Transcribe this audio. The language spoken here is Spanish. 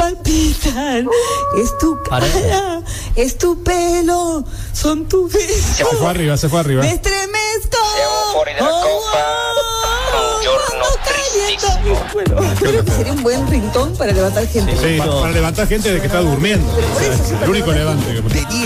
palpitan. Es tu cara, es tu pelo, son tus besos. Se fue arriba, se fue arriba. Me estremezco. Siamo fuori dalla copa. Un giorno tristissimo. Bueno, creo que sería un buen ringtone para levantar gente. Sí, para levantar gente de que está durmiendo. O sea, es el único levante que